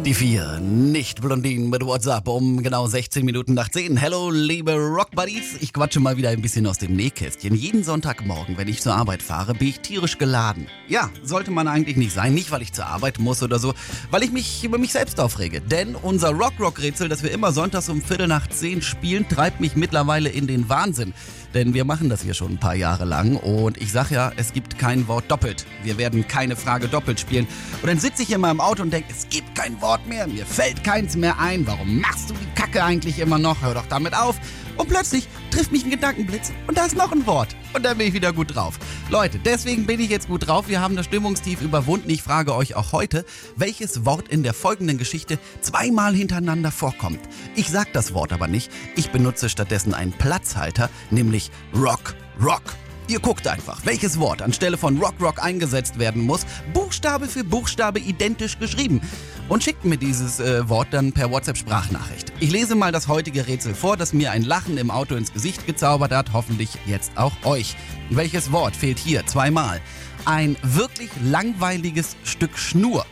Die 4, nicht Blondinen mit WhatsApp um genau 16 Minuten nach 10. Hello, liebe Rockbuddies. Ich quatsche mal wieder ein bisschen aus dem Nähkästchen. Jeden Sonntagmorgen, wenn ich zur Arbeit fahre, bin ich tierisch geladen. Ja, sollte man eigentlich nicht sein. Nicht, weil ich zur Arbeit muss oder so, weil ich mich über mich selbst aufrege. Denn unser Rock-Rock-Rätsel, das wir immer sonntags um 9:15 spielen, treibt mich mittlerweile in den Wahnsinn. Denn wir machen das hier schon ein paar Jahre lang und ich sag ja, es gibt kein Wort doppelt. Wir werden keine Frage doppelt spielen. Und dann sitze ich immer im Auto und denke, es gibt kein Wort mehr, mir fällt keins mehr ein. Warum machst du die Kacke eigentlich immer noch? Hör doch damit auf. Und plötzlich trifft mich ein Gedankenblitz und da ist noch ein Wort. Und dann bin ich wieder gut drauf. Leute, deswegen bin ich jetzt gut drauf. Wir haben das Stimmungstief überwunden. Ich frage euch auch heute, welches Wort in der folgenden Geschichte zweimal hintereinander vorkommt. Ich sag das Wort aber nicht. Ich benutze stattdessen einen Platzhalter, nämlich Rock, Rock. Ihr guckt einfach, welches Wort anstelle von Rock, Rock eingesetzt werden muss, Buchstabe für Buchstabe identisch geschrieben. Und schickt mir dieses Wort dann per WhatsApp-Sprachnachricht. Ich lese mal das heutige Rätsel vor, das mir ein Lachen im Auto ins Gesicht gezaubert hat, hoffentlich jetzt auch euch. Welches Wort fehlt hier zweimal? Ein wirklich langweiliges Stück Schnur.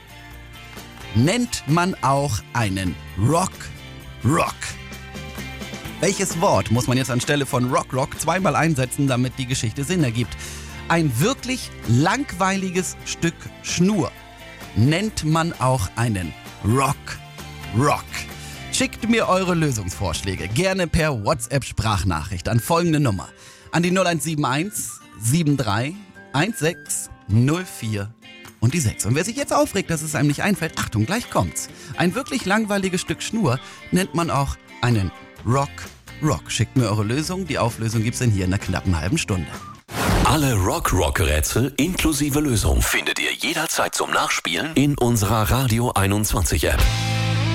Nennt man auch einen Rock, Rock. Welches Wort muss man jetzt anstelle von Rock, Rock zweimal einsetzen, damit die Geschichte Sinn ergibt? Ein wirklich langweiliges Stück Schnur. Nennt man auch einen Rock, Rock. Schickt mir eure Lösungsvorschläge gerne per WhatsApp-Sprachnachricht an folgende Nummer. An die 0171 73 16 04 und die 6. Und wer sich jetzt aufregt, dass es einem nicht einfällt, Achtung, gleich kommt's. Ein wirklich langweiliges Stück Schnur nennt man auch einen Rock, Rock. Schickt mir eure Lösung. Die Auflösung gibt's dann hier in einer knappen halben Stunde. Alle Rock-Rock-Rätsel inklusive Lösung findet ihr jederzeit zum Nachspielen in unserer Radio 21 App.